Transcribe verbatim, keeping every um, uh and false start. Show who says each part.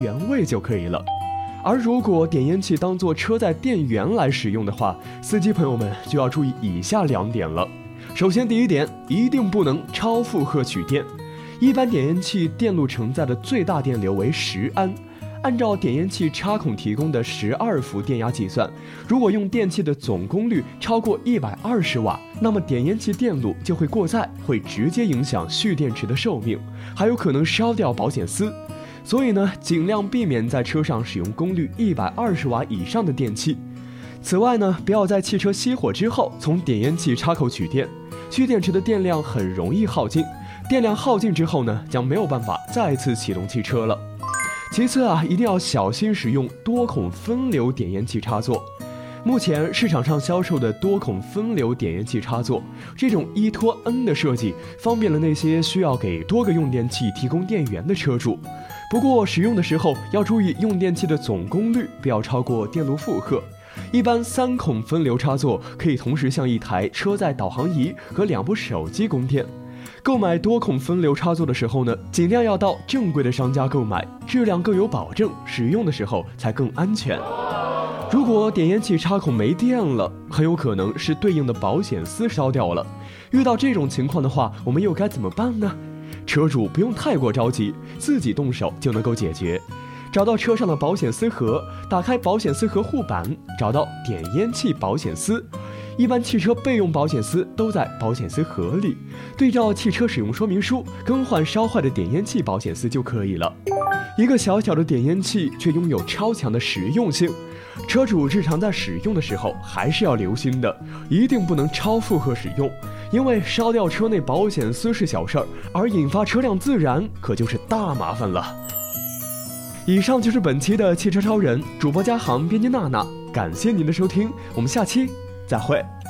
Speaker 1: 原位就可以了。而如果点烟器当作车载电源来使用的话，司机朋友们就要注意以下两点了。首先，第一点，一定不能超负荷取电。一般点烟器电路承载的最大电流为十安，按照点烟器插孔提供的十二伏电压计算，如果用电器的总功率超过一百二十瓦，那么点烟器电路就会过载，会直接影响蓄电池的寿命，还有可能烧掉保险丝。所以呢，尽量避免在车上使用功率一百二十瓦以上的电器。此外呢，不要在汽车熄火之后从点烟器插口取电，蓄电池的电量很容易耗尽，电量耗尽之后呢，将没有办法再次启动汽车了。其次啊，一定要小心使用多孔分流点烟器插座。目前市场上销售的多孔分流点烟器插座，这种一拖 N 的设计，方便了那些需要给多个用电器提供电源的车主。不过使用的时候要注意用电器的总功率不要超过电路负荷。一般三孔分流插座可以同时向一台车载导航仪和两部手机供电。购买多孔分流插座的时候呢，尽量要到正规的商家购买，质量更有保证，使用的时候才更安全。如果点烟器插孔没电了，很有可能是对应的保险丝烧掉了。遇到这种情况的话，我们又该怎么办呢？车主不用太过着急，自己动手就能够解决。找到车上的保险丝盒，打开保险丝盒护板，找到点烟器保险丝。一般汽车备用保险丝都在保险丝盒里，对照汽车使用说明书更换烧坏的点烟器保险丝就可以了。一个小小的点烟器却拥有超强的实用性，车主日常在使用的时候还是要留心的，一定不能超负荷使用，因为烧掉车内保险丝是小事儿，而引发车辆自燃可就是大麻烦了。以上就是本期的汽车超人，主播嘉航，编辑娜娜，感谢您的收听，我们下期再会。